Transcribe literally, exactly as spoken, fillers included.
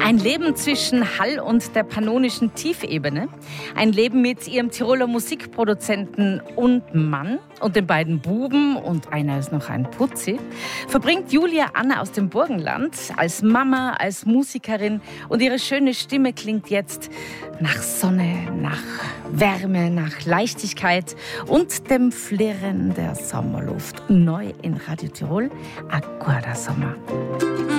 Ein Leben zwischen Hall und der pannonischen Tiefebene. Ein Leben mit ihrem Tiroler Musikproduzenten und Mann und den beiden Buben und einer ist noch ein Putzi. Verbringt Julia Anna aus dem Burgenland als Mama, als Musikerin und ihre schöne Stimme klingt jetzt nach Sonne, nach Wärme, nach Leichtigkeit und dem Flirren der Sommerluft. Neu in Radio Tirol, Agora Sommer.